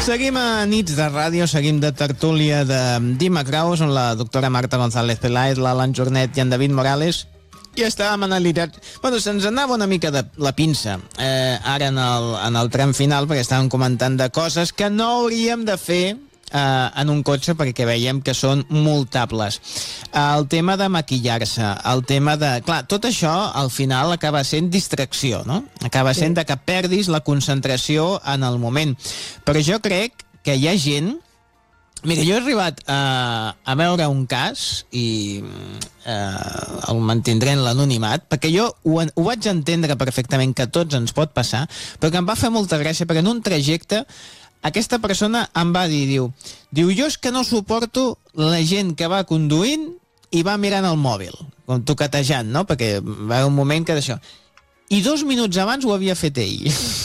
Seguim a Nits de Ràdio, seguim de tertúlia de Dimecraus, on la doctora Marta González Peláez, l'Alan Jornet i en David Morales i estàvem analitzant... Bueno, se'ns anava una mica de la pinça ara en el tram final, perquè estàvem comentant de coses que no hauríem de fer en un cotxe perquè veiem que són multables. El tema de maquillar-se, el tema de... Clar, tot això al final acaba sent distracció, no? Acaba sent de que perdis la concentració en el moment. Però jo crec que hi ha gent... Mira, jo he arribat a veure un cas i el mantindré en l'anonimat, perquè jo ho vaig entendre perfectament que a tots ens pot passar, però que em va fer molta gràcia, perquè en un trajecte aquesta persona em va dir, diu, jo és que no suporto la gent que va conduint i va mirant el mòbil, com toquetejant, no? Perquè va haver un moment que d'això... I 2 minuts abans ho havia fet ell.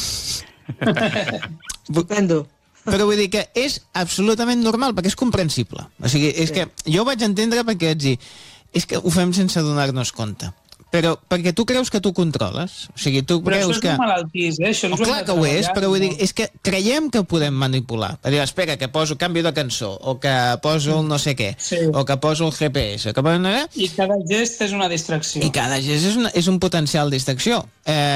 Estupendo. Però vull dir que és absolutament normal, perquè és comprensible. O sigui, és que jo ho vaig entendre perquè vaig dir, és que ho fem sense donar-nos compte. Però perquè tu creus que tu controles. O sigui, tu però creus que... Però això és malaltís, Això no clar que ho és, però vull dir, és que creiem que podem manipular. Per dir, espera, que poso canvi de cançó, o que poso el no sé què, o que poso el GPS, o que poso... I cada gest és una distracció. I cada gest és un potencial distracció.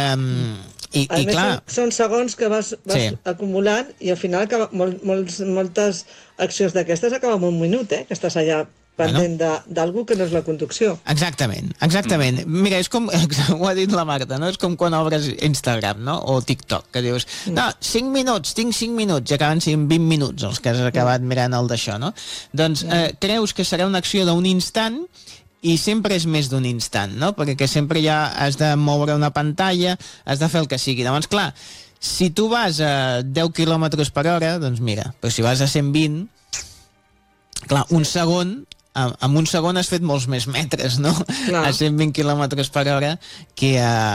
I clar... Són segons que vas acumulant i al final moltes accions d'aquestes acaben en un minut, que estàs allà pendent d'algú que no és la conducció. Exactament. Mira, és com, ho ha dit la Marta, no? És com quan obres Instagram, no? O TikTok, que dius, no, 5 minuts, tinc 5 minuts, i acaben sent 20 minuts els que has acabat mirant el d'això, no? Doncs creus que serà una acció d'un instant i sempre és més d'un instant, no? Perquè sempre ja has de moure una pantalla, has de fer el que sigui. Llavors, clar, si tu vas a 10 km per hora, doncs mira, però si vas a 120, clar, un segon... En un segon has fet molts més metres, no? A 120 km per hora que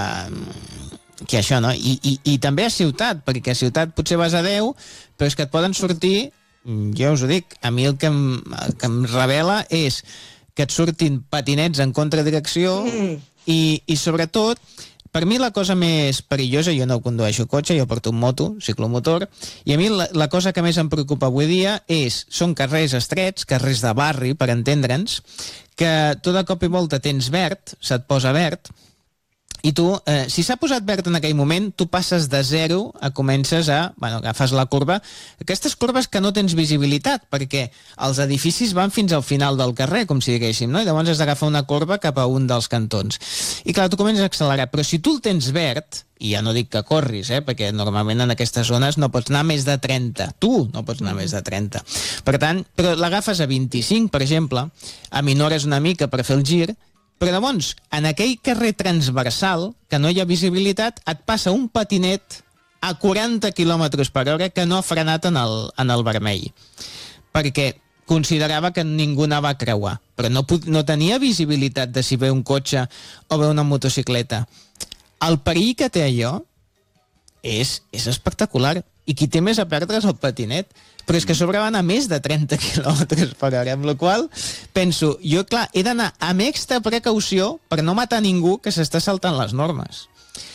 això, no? I també a ciutat, perquè a ciutat potser vas a 10, però és que et poden sortir, jo us ho dic, a mi el que em revela és que et surtin patinets en contradirecció i sobretot, per mi la cosa més perillosa, jo no condueixo cotxe, jo porto un moto, ciclomotor, i a mi la cosa que més em preocupa avui dia són carrers estrets, carrers de barri, per entendre'ns, que tot de cop i volta tens verd, se't posa verd, i tu, si s'ha posat verd en aquell moment, tu passes de 0 a comences a, agafes la curva, aquestes curves que no tens visibilitat, perquè els edificis van fins al final del carrer, com si diguéssim, no? I llavors has d'agafar una curva cap a un dels cantons. I clar, tu comences a accelerar, però si tu el tens verd, i ja no dic que corris, perquè normalment en aquestes zones no pots anar més de 30, tu no pots anar més de 30. Per tant, però l'agafes a 25, per exemple, aminores una mica per fer el gir, però llavors, en aquell carrer transversal, que no hi ha visibilitat, et passa un patinet a 40 km per hora que no ha frenat en el vermell. Perquè considerava que ningú anava a creuar, però no tenia visibilitat de si ve un cotxe o ve una motocicleta. El perill que té allò és espectacular. I qui té més a perdre és el patinet. Però és que a sobre van a més de 30 km per hora, amb la qual penso, jo, clar, he d'anar amb extra precaució per no matar ningú que s'està saltant les normes.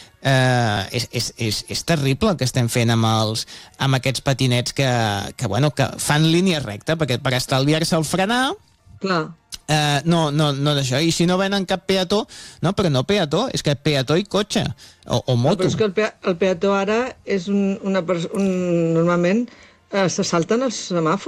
És terrible el que estem fent amb aquests patinets que fan línia recta, perquè per estalviar-se el frenar... Clar. No d'això, i si no venen cap peató, no, però no peató, és que peató i cotxe o moto. Però és que el peató ara és normalment se salten els semàfors.